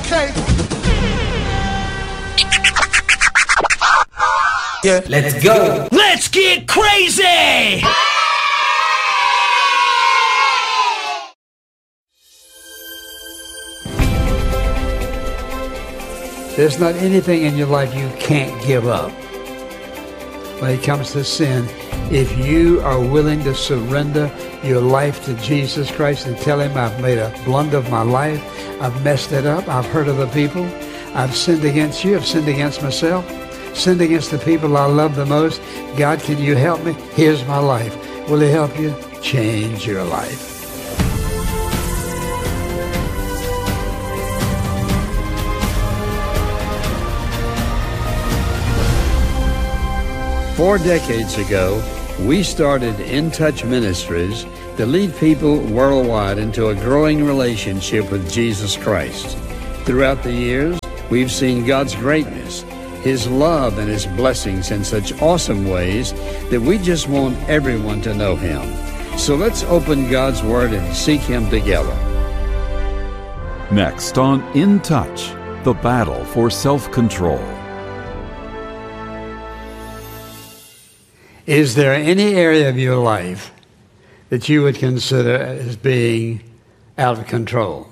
Okay. Yeah. Let's go. Let's get crazy! There's not anything in your life you can't give up. When it comes to sin, if you are willing to surrender your life to Jesus Christ and tell him, I've made a blunder of my life, I've messed it up, I've hurt other people, I've sinned against you, I've sinned against myself, sinned against the people I love the most. God, can you help me? Here's my life. Will he help you? Change your life. Four decades ago, we started In Touch Ministries to lead people worldwide into a growing relationship with Jesus Christ. Throughout the years, we've seen God's greatness, his love and his blessings in such awesome ways that we just want everyone to know him. So let's open God's Word and seek him together. Next on In Touch, the battle for self-control. Is there any area of your life that you would consider as being out of control?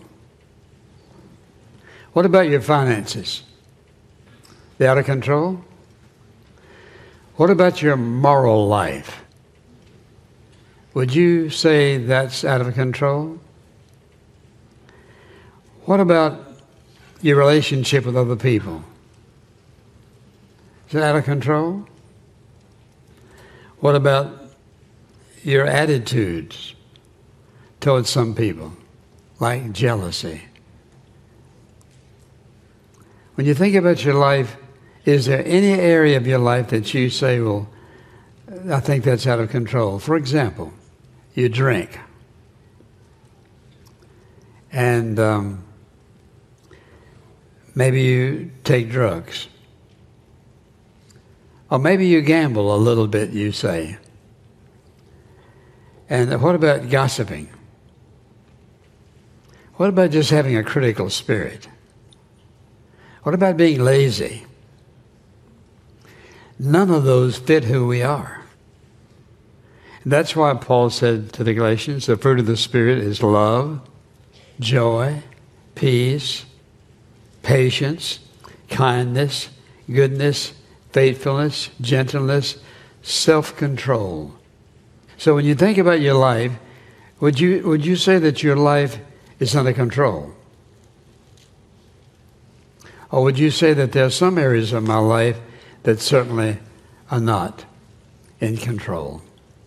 What about your finances? They're out of control? What about your moral life? Would you say that's out of control? What about your relationship with other people? Is it out of control? What about your attitudes towards some people, like jealousy? When you think about your life, is there any area of your life that you say, well, I think that's out of control? For example, you drink. And maybe you take drugs. Or maybe you gamble a little bit, you say. And what about gossiping? What about just having a critical spirit? What about being lazy? None of those fit who we are. That's why Paul said to the Galatians, the fruit of the Spirit is love, joy, peace, patience, kindness, goodness, faithfulness, gentleness, self-control. So when you think about your life, would you say that your life is under control? Or would you say that there are some areas of my life that certainly are not in control?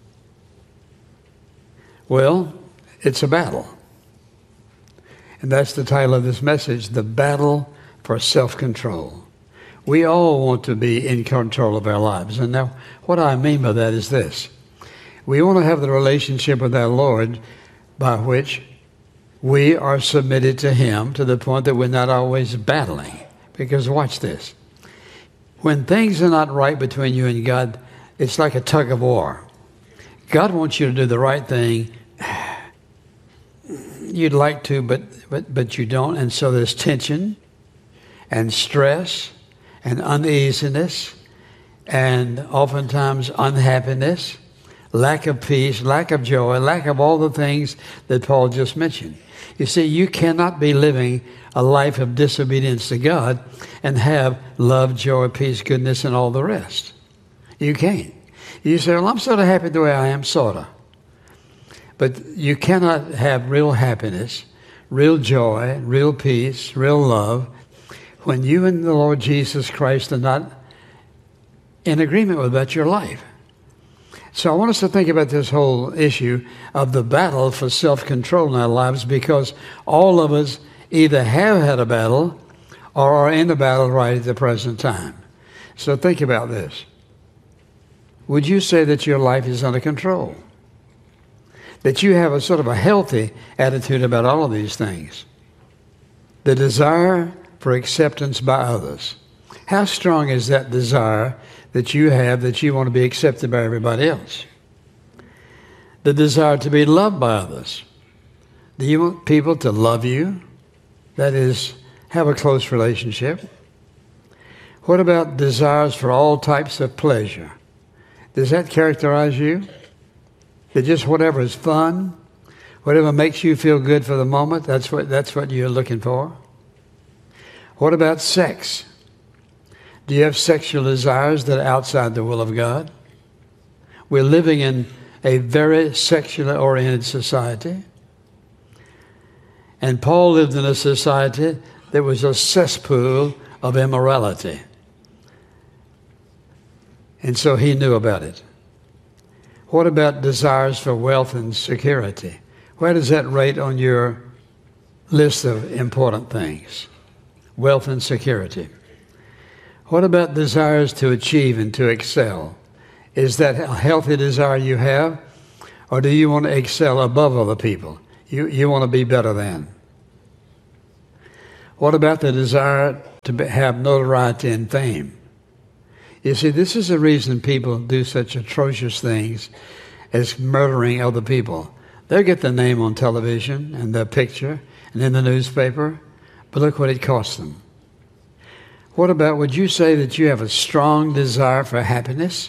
Well, it's a battle. And that's the title of this message, The Battle for Self-Control. We all want to be in control of our lives. And now, what I mean by that is this. We want to have the relationship with our Lord by which we are submitted to him to the point that we're not always battling. Because watch this. When things are not right between you and God, it's like a tug of war. God wants you to do the right thing. You'd like to, but you don't. And so there's tension and stress and uneasiness, and oftentimes unhappiness, lack of peace, lack of joy, lack of all the things that Paul just mentioned. You see, you cannot be living a life of disobedience to God and have love, joy, peace, goodness, and all the rest. You can't. You say, well, I'm sort of happy the way I am, sort of. But you cannot have real happiness, real joy, real peace, real love, when you and the Lord Jesus Christ are not in agreement with about your life. So I want us to think about this whole issue of the battle for self-control in our lives, because all of us either have had a battle or are in a battle right at the present time. So think about this. Would you say that your life is under control? That you have a sort of a healthy attitude about all of these things? The desire for acceptance by others. How strong is that desire that you have, that you want to be accepted by everybody else? The desire to be loved by others. Do you want people to love you? That is, have a close relationship? What about desires for all types of pleasure? Does that characterize you? That just whatever is fun, whatever makes you feel good for the moment, that's what you're looking for? What about sex? Do you have sexual desires that are outside the will of God? We're living in a very sexually oriented society. And Paul lived in a society that was a cesspool of immorality. And so he knew about it. What about desires for wealth and security? Where does that rate on your list of important things? Wealth and security. What about desires to achieve and to excel? Is that a healthy desire you have? Or do you want to excel above other people? You want to be better than? What about the desire to have notoriety and fame? You see, this is the reason people do such atrocious things as murdering other people. They'll get their name on television and their picture and in the newspaper, but look what it costs them. What about, would you say that you have a strong desire for happiness?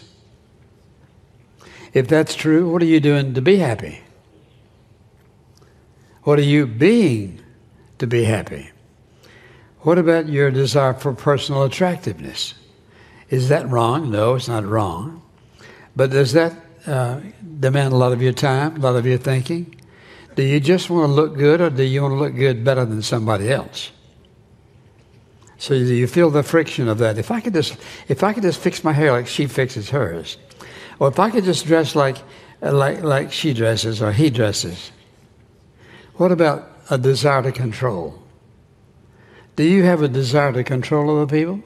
If that's true, what are you doing to be happy? What are you being to be happy? What about your desire for personal attractiveness? Is that wrong? No, it's not wrong. But does that demand a lot of your time, a lot of your thinking? Do you just want to look good, or do you want to look good better than somebody else? So do you feel the friction of that? If I could just fix my hair like she fixes hers, or if I could just dress like she dresses or he dresses. What about a desire to control? Do you have a desire to control other people?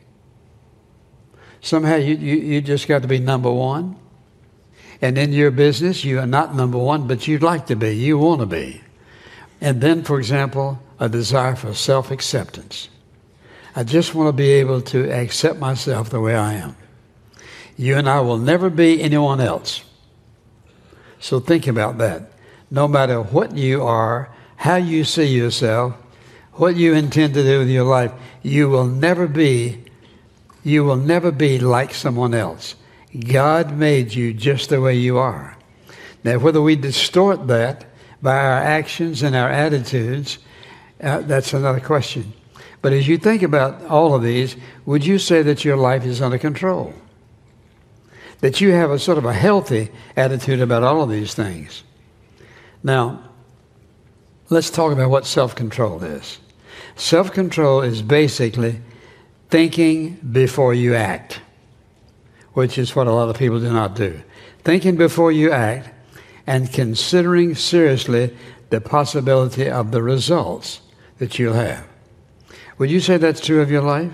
Somehow you just got to be number one. And in your business, you are not number one, but you'd like to be. You want to be. And then, for example, a desire for self-acceptance. I just want to be able to accept myself the way I am. You and I will never be anyone else. So think about that. No matter what you are, how you see yourself, what you intend to do with your life, you will never be like someone else. God made you just the way you are. Now, whether we distort that by our actions and our attitudes, that's another question. But as you think about all of these, would you say that your life is under control? That you have a sort of a healthy attitude about all of these things? Now, let's talk about what self-control is. Self-control is basically thinking before you act, which is what a lot of people do not do. Thinking before you act and considering seriously the possibility of the results that you'll have. Would you say that's true of your life?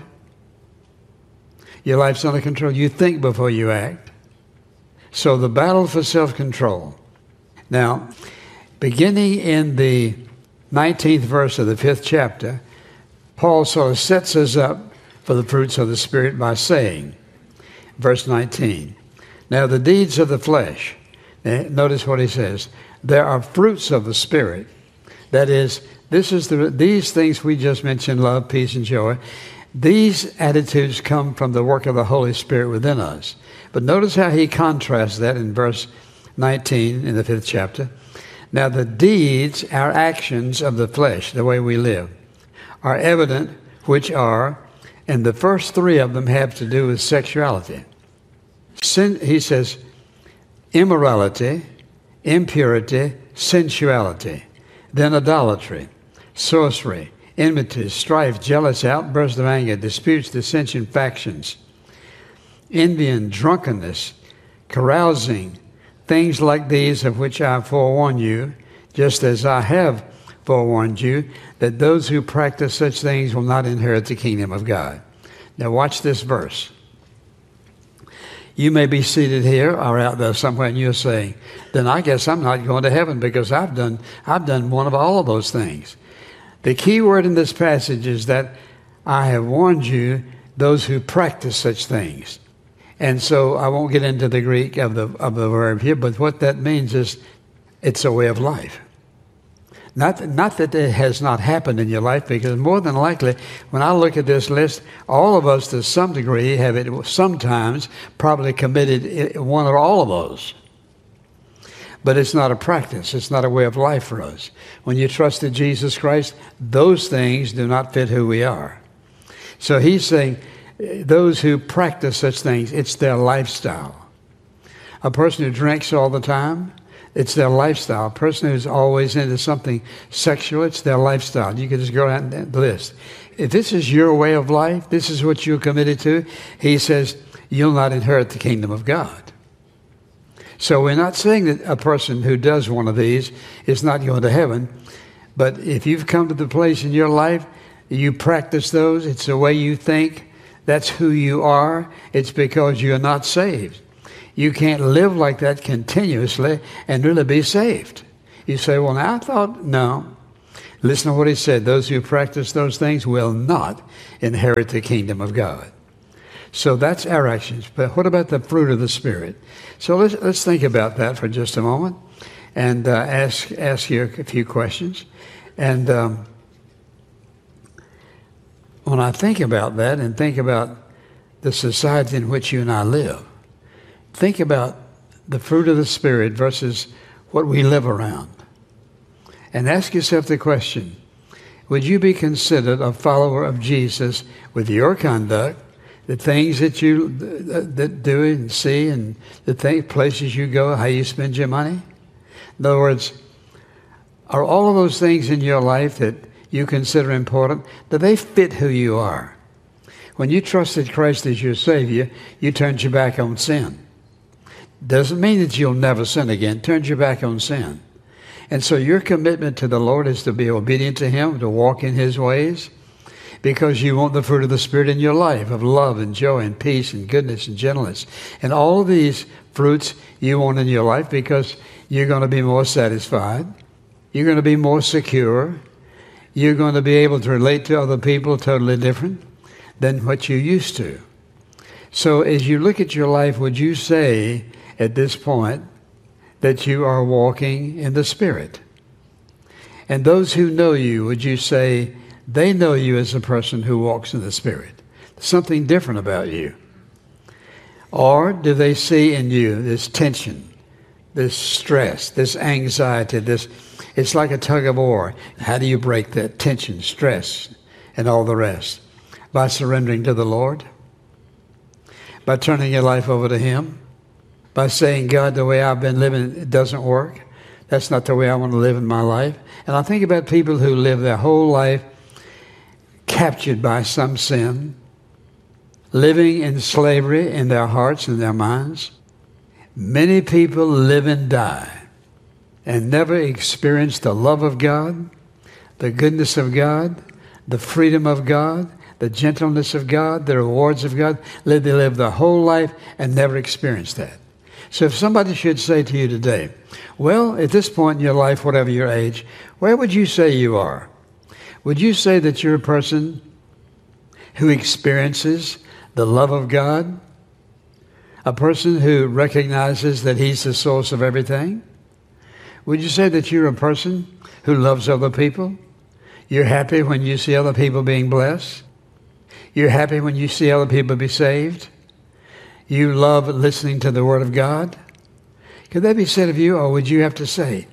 Your life's under control. You think before you act. So the battle for self-control. Now, beginning in the 19th verse of the 5th chapter, Paul sort of sets us up for the fruits of the Spirit by saying, verse 19, now the deeds of the flesh, notice what he says, there are fruits of the Spirit. That is, these things we just mentioned, love, peace, and joy, these attitudes come from the work of the Holy Spirit within us. But notice how he contrasts that in verse 19 in the 5th chapter. Now the deeds, our actions of the flesh, the way we live, are evident, which are, and the first three of them have to do with sexuality. Sin, he says, immorality, impurity, sensuality, then idolatry, sorcery, enmity, strife, jealous, outbursts of anger, disputes, dissension, factions, envy and drunkenness, carousing, things like these of which I forewarn you, just as I have forewarned you, that those who practice such things will not inherit the kingdom of God. Now watch this verse. You may be seated here or out there somewhere and you're saying, then I guess I'm not going to heaven because I've done one of all of those things. The key word in this passage is that I have warned you, those who practice such things. And so I won't get into the Greek of the verb here, but what that means is it's a way of life. Not that it has not happened in your life, because more than likely, when I look at this list, all of us to some degree have it sometimes probably committed one or all of those. But it's not a practice. It's not a way of life for us. When you trusted Jesus Christ, those things do not fit who we are. So he's saying those who practice such things, it's their lifestyle. A person who drinks all the time, it's their lifestyle. A person who's always into something sexual, it's their lifestyle. You can just go down the list. If this is your way of life, this is what you're committed to, he says, you'll not inherit the kingdom of God. So we're not saying that a person who does one of these is not going to heaven. But if you've come to the place in your life, you practice those, it's the way you think, that's who you are, it's because you're not saved. You can't live like that continuously and really be saved. You say, well, now I thought, no. Listen to what he said. Those who practice those things will not inherit the kingdom of God. So that's our actions. But what about the fruit of the Spirit? So let's think about that for just a moment and ask you a few questions. And when I think about that and think about the society in which you and I live, think about the fruit of the Spirit versus what we live around. And ask yourself the question, would you be considered a follower of Jesus with your conduct, the things that you that do and see, and the places you go, how you spend your money? In other words, are all of those things in your life that you consider important, do they fit who you are? When you trusted Christ as your Savior, you turned your back on sin. Doesn't mean that you'll never sin again. Turns your back on sin. And so your commitment to the Lord is to be obedient to Him, to walk in His ways, because you want the fruit of the Spirit in your life of love and joy and peace and goodness and gentleness. And all of these fruits you want in your life because you're going to be more satisfied. You're going to be more secure. You're going to be able to relate to other people totally different than what you used to. So as you look at your life, would you say at this point that you are walking in the Spirit? And those who know you, would you say they know you as a person who walks in the Spirit? Something different about you. Or do they see in you this tension, this stress, this anxiety, it's like a tug of war. How do you break that tension, stress, and all the rest? By surrendering to the Lord? By turning your life over to Him? By saying, God, the way I've been living, it doesn't work. That's not the way I want to live in my life. And I think about people who live their whole life captured by some sin, living in slavery in their hearts and their minds. Many people live and die and never experience the love of God, the goodness of God, the freedom of God, the gentleness of God, the rewards of God. They live their whole life and never experience that. So if somebody should say to you today, well, at this point in your life, whatever your age, where would you say you are? Would you say that you're a person who experiences the love of God? A person who recognizes that He's the source of everything? Would you say that you're a person who loves other people? You're happy when you see other people being blessed? You're happy when you see other people be saved? You love listening to the Word of God? Could that be said of you, or would you have to say,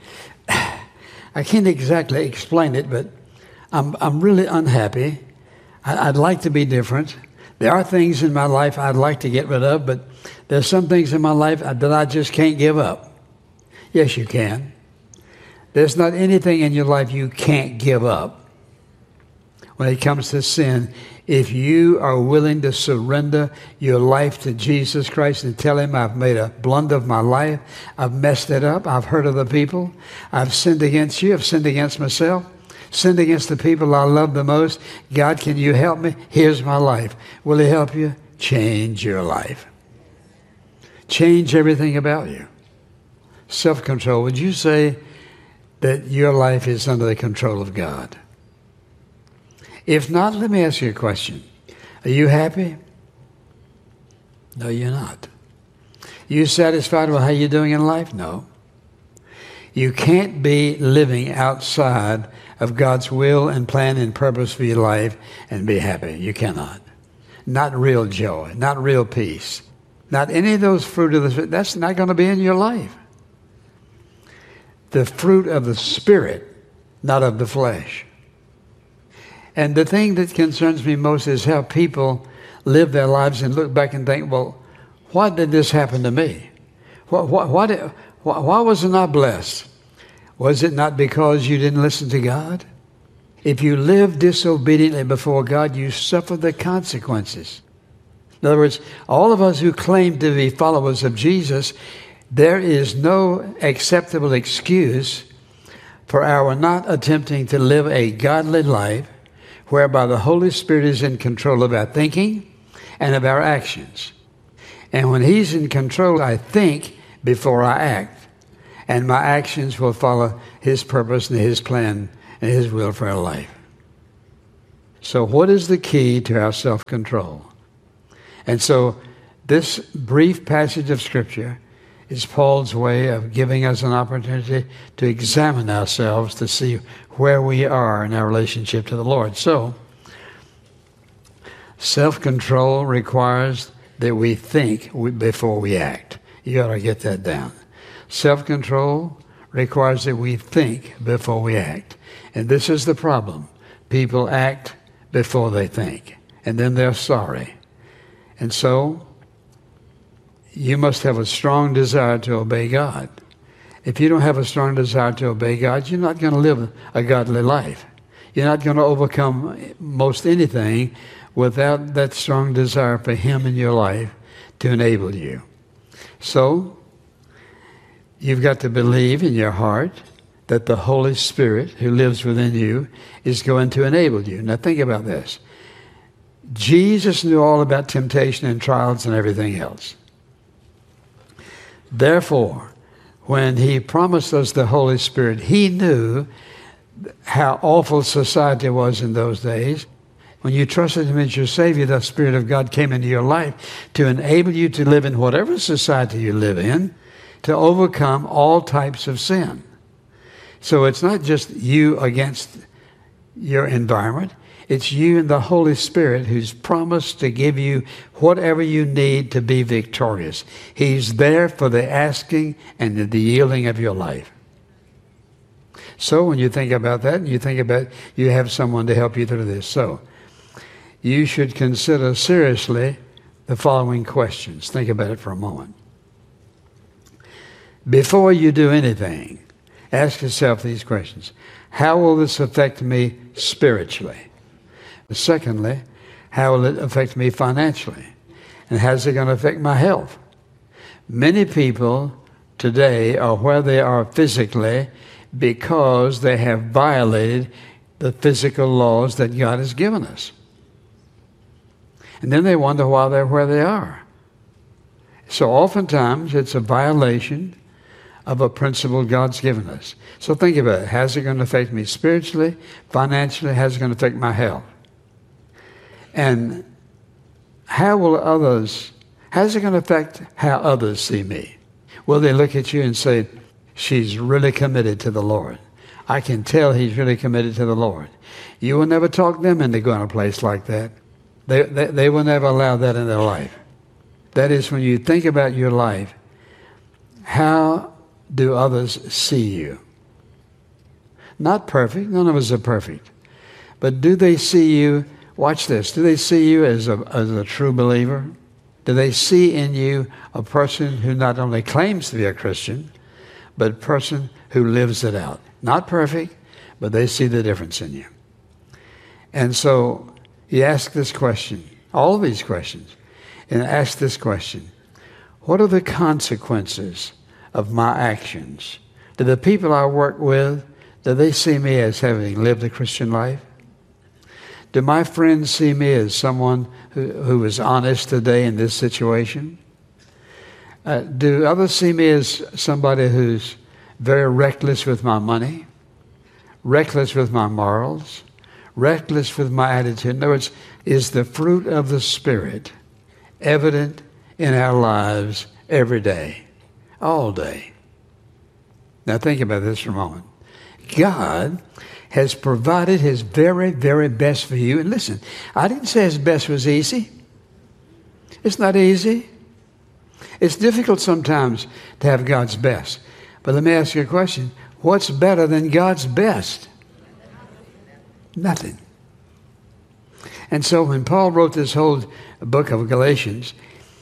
I can't exactly explain it, but I'm really unhappy. I'd like to be different. There are things in my life I'd like to get rid of, but there's some things in my life that I just can't give up. Yes, you can. There's not anything in your life you can't give up when it comes to sin. If you are willing to surrender your life to Jesus Christ and tell Him, I've made a blunder of my life, I've messed it up, I've hurt other people, I've sinned against you, I've sinned against myself, sinned against the people I love the most. God, can you help me? Here's my life. Will He help you? Change your life. Change everything about you. Self-control. Would you say that your life is under the control of God? If not, let me ask you a question. Are you happy? No, you're not. You satisfied with how you're doing in life? No. You can't be living outside of God's will and plan and purpose for your life and be happy. You cannot. Not real joy, not real peace, not any of those fruit of the Spirit. That's not going to be in your life. The fruit of the Spirit, not of the flesh. And the thing that concerns me most is how people live their lives and look back and think, well, why did this happen to me? Why wasn't I blessed? Was it not because you didn't listen to God? If you live disobediently before God, you suffer the consequences. In other words, all of us who claim to be followers of Jesus, there is no acceptable excuse for our not attempting to live a godly life whereby the Holy Spirit is in control of our thinking and of our actions. And when He's in control, I think before I act. And my actions will follow His purpose and His plan and His will for our life. So what is the key to our self-control? And so this brief passage of Scripture is Paul's way of giving us an opportunity to examine ourselves to see where we are in our relationship to the Lord. So, self-control requires that we think before we act. You ought to get that down. Self-control requires that we think before we act. And this is the problem. People act before they think, and then they're sorry. And so, you must have a strong desire to obey God. If you don't have a strong desire to obey God, you're not going to live a godly life. You're not going to overcome most anything without that strong desire for Him in your life to enable you. So, you've got to believe in your heart that the Holy Spirit who lives within you is going to enable you. Now think about this. Jesus knew all about temptation and trials and everything else. Therefore, when He promised us the Holy Spirit, He knew how awful society was in those days. When you trusted Him as your Savior, the Spirit of God came into your life to enable you to live in whatever society you live in, to overcome all types of sin. So it's not just you against your environment. It's you and the Holy Spirit who's promised to give you whatever you need to be victorious. He's there for the asking and the yielding of your life. So when you think about that, you think about you have someone to help you through this. So you should consider seriously the following questions. Think about it for a moment. Before you do anything, ask yourself these questions. How will this affect me spiritually? Secondly, how will it affect me financially? And how's it going to affect my health? Many people today are where they are physically because they have violated the physical laws that God has given us. And then they wonder why they're where they are. So oftentimes it's a violation of a principle God's given us. So think about it. How's it going to affect me spiritually, financially? How's it going to affect my health? And how's it going to affect how others see me? Will they look at you and say, she's really committed to the Lord? I can tell he's really committed to the Lord. You will never talk them into going to a place like that. They will never allow that in their life. That is, when you think about your life, how do others see you? Not perfect. None of us are perfect. But do they see you? Watch this. Do they see you as a true believer? Do they see in you a person who not only claims to be a Christian, but a person who lives it out? Not perfect, but they see the difference in you. And so you ask this question, all of these questions, and ask this question. What are the consequences of my actions? Do the people I work with, do they see me as having lived a Christian life? Do my friends see me as someone who is honest today in this situation? Do others see me as somebody who's very reckless with my money, reckless with my morals, reckless with my attitude? In other words, is the fruit of the Spirit evident in our lives every day, all day? Now think about this for a moment. God has provided his very, very best for you. And listen, I didn't say his best was easy. It's not easy. It's difficult sometimes to have God's best. But let me ask you a question. What's better than God's best? Nothing. And so when Paul wrote this whole book of Galatians,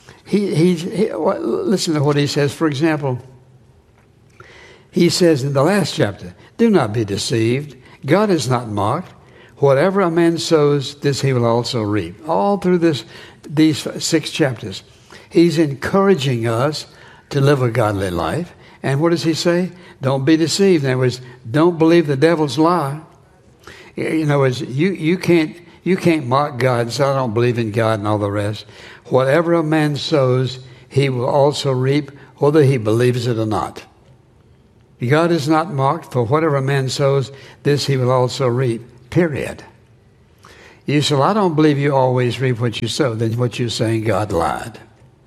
listen to what he says. For example, he says in the last chapter, do not be deceived. God is not mocked. Whatever a man sows, this he will also reap. All through these 6 chapters, he's encouraging us to live a godly life. And what does he say? Don't be deceived. In other words, don't believe the devil's lie. In other words, you can't mock God and say, I don't believe in God and all the rest. Whatever a man sows, he will also reap, whether he believes it or not. God is not mocked, for whatever a man sows, this he will also reap. Period. You say, well, I don't believe you always reap what you sow. Then what you're saying, God lied.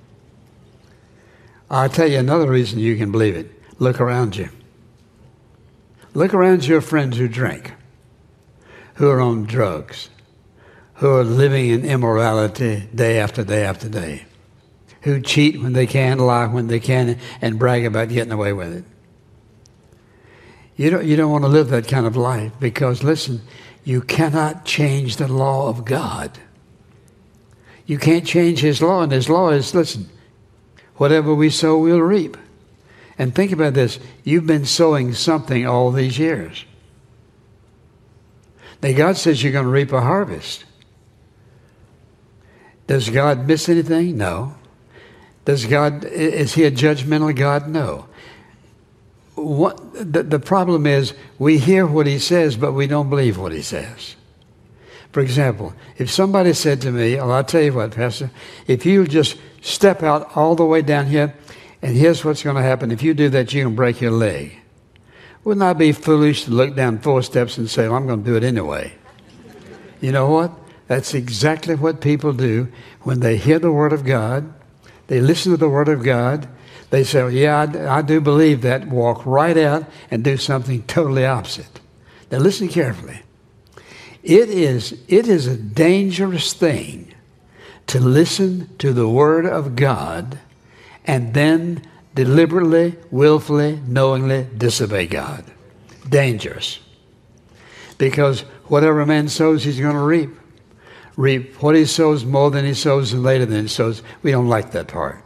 I'll tell you another reason you can believe it. Look around you. Look around your friends who drink, who are on drugs, who are living in immorality day after day after day, who cheat when they can, lie when they can, and brag about getting away with it. You don't want to live that kind of life because, listen, you cannot change the law of God. You can't change his law, and his law is, listen, whatever we sow, we'll reap. And think about this. You've been sowing something all these years. Now, God says you're going to reap a harvest. Does God miss anything? No. Is he a judgmental God? No. The problem is we hear what he says, but we don't believe what he says. For example, if somebody said to me, well, I'll tell you what, Pastor, if you just step out all the way down here, and here's what's going to happen. If you do that, you're going to break your leg. Wouldn't I be foolish to look down 4 steps and say, well, I'm going to do it anyway? You know what? That's exactly what people do when they hear the Word of God. They listen to the Word of God. They say, well, yeah, I do believe that. Walk right out and do something totally opposite. Now listen carefully. It is a dangerous thing to listen to the Word of God and then deliberately, willfully, knowingly disobey God. Dangerous. Because whatever a man sows, he's going to reap. Reap what he sows more than he sows and later than he sows. We don't like that part.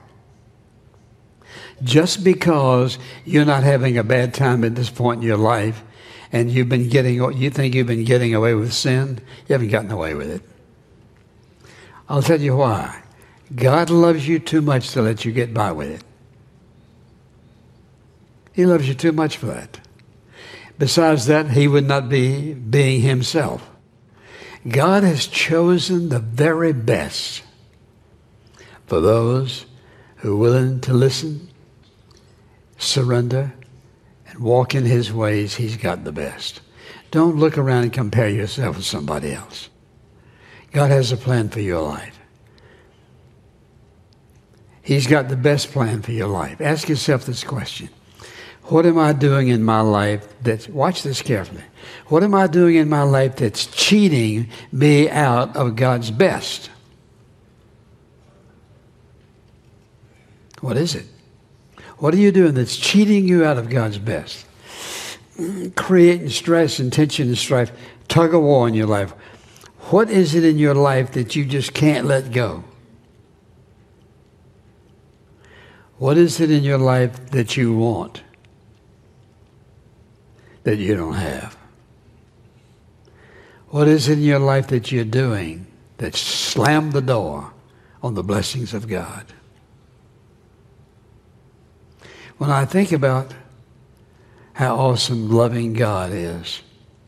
Just because you're not having a bad time at this point in your life and you think you've been getting away with sin, you haven't gotten away with it. I'll tell you why. God loves you too much to let you get by with it. He loves you too much for that. Besides that, he would not be being himself. God has chosen the very best for those who are willing to listen, surrender, and walk in his ways. He's got the best. Don't look around and compare yourself with somebody else. God has a plan for your life. He's got the best plan for your life. Ask yourself this question. What am I doing in my life watch this carefully. What am I doing in my life that's cheating me out of God's best? What is it? What are you doing that's cheating you out of God's best? Creating stress and tension and strife, tug of war in your life. What is it in your life that you just can't let go? What is it in your life that you want that you don't have? What is it in your life that you're doing that slammed the door on the blessings of God? When I think about how awesome loving God is,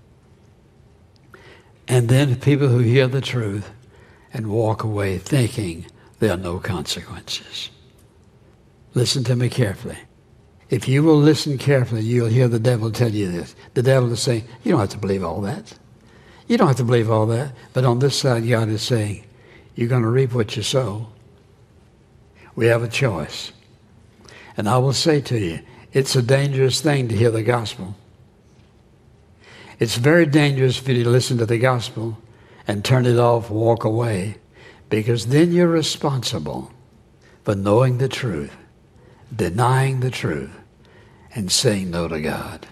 and then people who hear the truth and walk away thinking there are no consequences. Listen to me carefully. If you will listen carefully, you'll hear the devil tell you this. The devil is saying, you don't have to believe all that. You don't have to believe all that. But on this side, God is saying, you're going to reap what you sow. We have a choice. And I will say to you, It's a dangerous thing to hear the gospel. It's very dangerous for you to listen to the gospel and turn it off, walk away, because then you're responsible for knowing the truth, denying the truth, and saying no to God.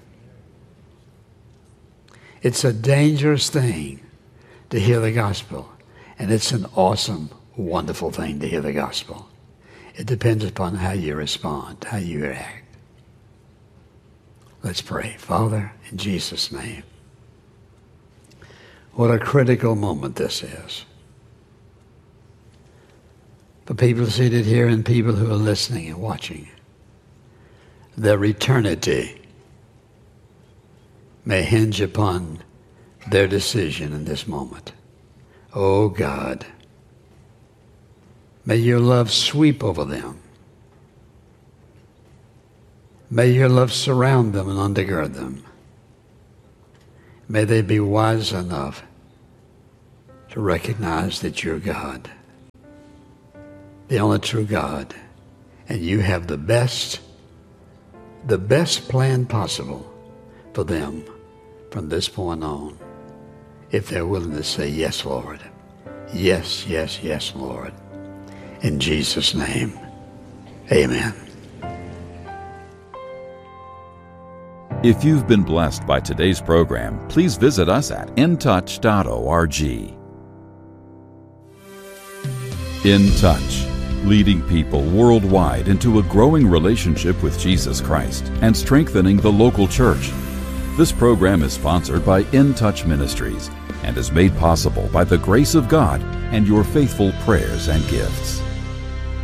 It's a dangerous thing to hear the gospel, and it's an awesome, wonderful thing to hear the gospel. It depends upon how you respond, how you react. Let's pray. Father, in Jesus' name, what a critical moment this is. For people seated here and people who are listening and watching, their eternity may hinge upon their decision in this moment. Oh God, may your love sweep over them. May your love surround them and undergird them. May they be wise enough to recognize that you're God, the only true God, and you have the best plan possible for them from this point on, if they're willing to say, yes, Lord. Yes, yes, yes, Lord. In Jesus' name, amen. If you've been blessed by today's program, please visit us at intouch.org. In Touch, leading people worldwide into a growing relationship with Jesus Christ and strengthening the local church. This program is sponsored by In Touch Ministries and is made possible by the grace of God and your faithful prayers and gifts.